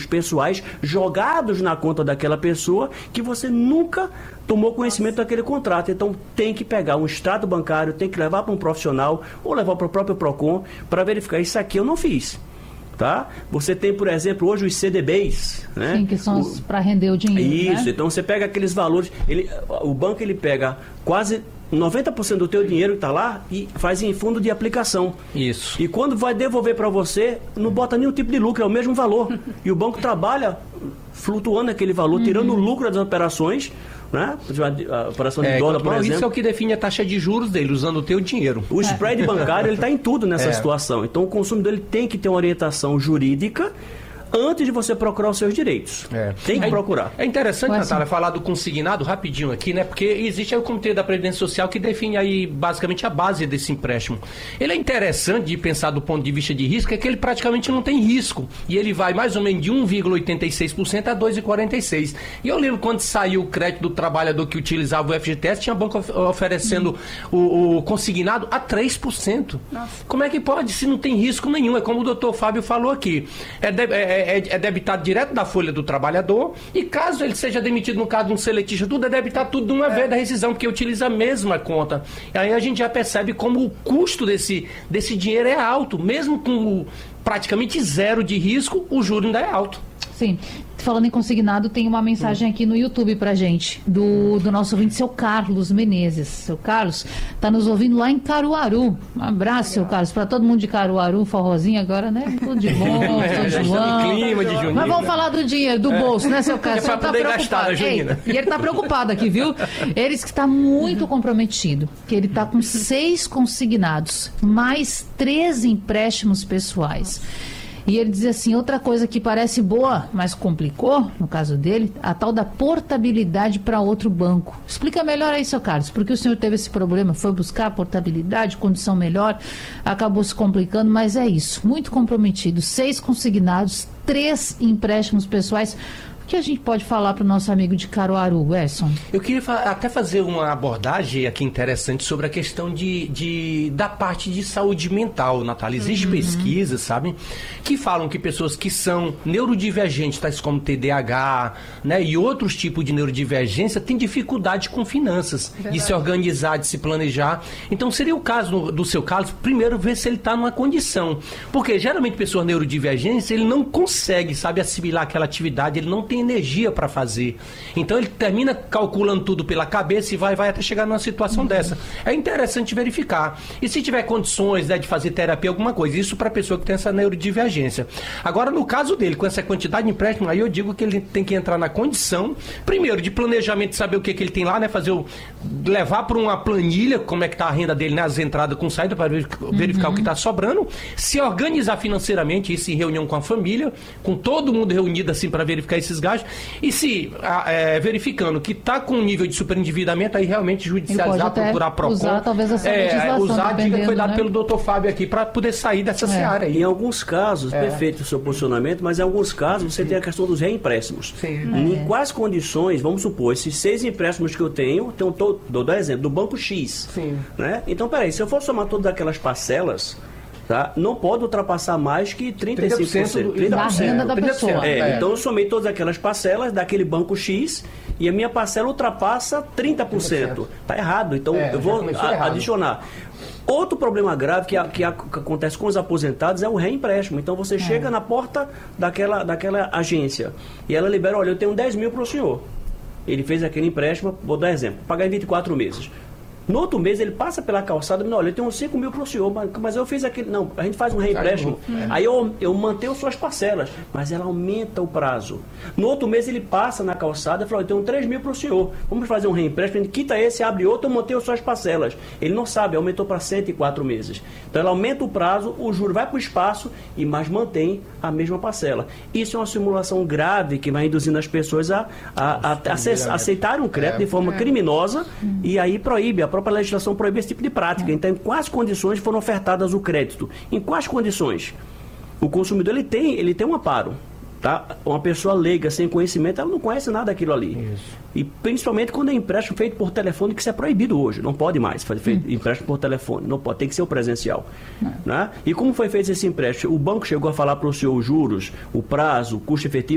pessoais jogados na conta daquela pessoa que você nunca tomou conhecimento daquele contrato. Então tem que pegar um extrato bancário, tem que levar para um profissional ou levar para o próprio PROCON para verificar: isso aqui eu não fiz. Tá? Você tem, por exemplo, hoje os CDBs, né? Sim, que são para render o dinheiro. Isso, né? Então você pega aqueles valores, o banco ele pega quase 90% do teu dinheiro que está lá e faz em fundo de aplicação. Isso. E quando vai devolver para você, não bota nenhum tipo de lucro, é o mesmo valor. E o banco trabalha flutuando aquele valor, tirando o lucro das operações, né? A operação de dólar, por exemplo. Isso é o que define a taxa de juros dele, usando o teu dinheiro. O spread bancário, ele está em tudo nessa situação. Então o consumidor ele tem que ter uma orientação jurídica antes de você procurar os seus direitos. Tem que procurar. É interessante, Natália, falar do consignado rapidinho aqui, né? Porque existe aí o Comitê da Previdência Social que define aí basicamente a base desse empréstimo. Ele é interessante de pensar do ponto de vista de risco, é que ele praticamente não tem risco. E ele vai mais ou menos de 1,86% a 2,46%. E eu lembro quando saiu o crédito do trabalhador que utilizava o FGTS, tinha banco oferecendo o consignado a 3%. Nossa. Como é que pode, se não tem risco nenhum? É como o doutor Fábio falou aqui. É debitado direto da folha do trabalhador e caso ele seja demitido, no caso de um seletista, tudo é debitado tudo de uma vez da rescisão, porque utiliza a mesma conta. E aí a gente já percebe como o custo desse dinheiro é alto, mesmo com praticamente zero de risco, o juro ainda é alto. Sim. Falando em consignado, tem uma mensagem aqui no YouTube pra gente, do nosso ouvinte, seu Carlos Menezes. Seu Carlos tá nos ouvindo lá em Caruaru. Um abraço, seu Carlos, pra todo mundo de Caruaru, forrozinho agora, né? Tudo de bom, São João. Clima de junina. Mas vamos falar do dinheiro, do bolso, né, seu Carlos? É pra poder gastar, Junina. E ele tá preocupado aqui, viu? Ele que está muito comprometido, que ele tá com 6 consignados, mais 3 empréstimos pessoais. E ele diz assim, outra coisa que parece boa, mas complicou, no caso dele, a tal da portabilidade para outro banco. Explica melhor aí, seu Carlos, porque o senhor teve esse problema, foi buscar a portabilidade, condição melhor, acabou se complicando, mas é isso, muito comprometido, 6 consignados, 3 empréstimos pessoais. O que a gente pode falar para o nosso amigo de Caruaru, Edson? Eu queria até fazer uma abordagem aqui interessante sobre a questão da parte de saúde mental, Natália. Existem pesquisas, sabe, que falam que pessoas que são neurodivergentes, tais como TDAH, né, e outros tipos de neurodivergência, têm dificuldade com finanças, de se organizar, de se planejar. Então seria o caso do seu Carlos, primeiro ver se ele está numa condição. Porque geralmente pessoas neurodivergentes, ele não consegue, sabe, assimilar aquela atividade, ele não tem energia para fazer. Então ele termina calculando tudo pela cabeça e vai até chegar numa situação dessa. É interessante verificar. E se tiver condições, né, de fazer terapia, alguma coisa, isso para a pessoa que tem essa neurodivergência. Agora, no caso dele, com essa quantidade de empréstimo, aí eu digo que ele tem que entrar na condição, primeiro, de planejamento, saber o que ele tem lá, né, levar para uma planilha, como é que está a renda dele, nas entradas com saída, para verificar o que está sobrando, se organizar financeiramente, isso em reunião com a família, com todo mundo reunido assim para verificar esses gastos. E se verificando que está com um nível de superendividamento, aí realmente judicializar, procurar PROCON. Usar talvez essa legislação, usar a dica que foi dada, né, pelo doutor Fábio aqui, para poder sair dessa seara aí. Em alguns casos, perfeito o seu posicionamento, mas em alguns casos você tem a questão dos reempréstimos. Em quais condições, vamos supor, esses 6 empréstimos que eu tenho, dou exemplo, do banco X. Né? Então, peraí, se eu for somar todas aquelas parcelas, tá? Não pode ultrapassar mais que 35%. 30% da renda da pessoa. Então eu somei todas aquelas parcelas daquele banco X e a minha parcela ultrapassa 30%. Está errado, então eu vou adicionar. Outro problema grave que acontece com os aposentados é o reempréstimo. Então você chega na porta daquela agência e ela libera, olha, eu tenho 10 mil para o senhor. Ele fez aquele empréstimo, vou dar exemplo, pagar em 24 meses. No outro mês ele passa pela calçada e diz, olha, eu tenho 5 mil para o senhor, mas eu fiz aquele... Não, a gente faz um reempréstimo, aí eu mantenho suas parcelas, mas ela aumenta o prazo. No outro mês ele passa na calçada e fala, eu tenho 3 mil para o senhor, vamos fazer um reempréstimo, a gente quita esse, abre outro, eu mantenho suas parcelas. Ele não sabe, aumentou para 104 meses. Então ela aumenta o prazo, o juro vai para o espaço, mas mantém a mesma parcela. Isso é uma simulação grave que vai induzindo as pessoas a aceitarem um crédito de forma criminosa e aí proíbe, a própria legislação proíbe esse tipo de prática. Então, em quais condições foram ofertadas o crédito? Em quais condições? O consumidor ele tem um amparo. Tá? Uma pessoa leiga, sem conhecimento, ela não conhece nada daquilo ali. E principalmente quando é empréstimo feito por telefone, que isso é proibido hoje. Não pode mais fazer empréstimo por telefone. Não pode, tem que ser o presencial. Né? E como foi feito esse empréstimo? O banco chegou a falar para o senhor os juros, o prazo, o custo efetivo.